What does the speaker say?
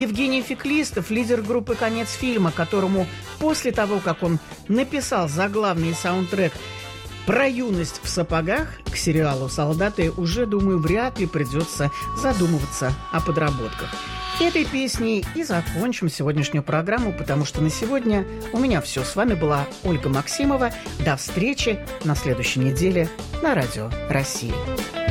Евгений Феклистов, лидер группы «Конец фильма», которому после того, как он написал заглавный саундтрек про юность в сапогах к сериалу «Солдаты», уже, думаю, вряд ли придется задумываться о подработках. Этой песней и закончим сегодняшнюю программу, потому что на сегодня у меня все. С вами была Ольга Максимова. До встречи на следующей неделе на Радио России.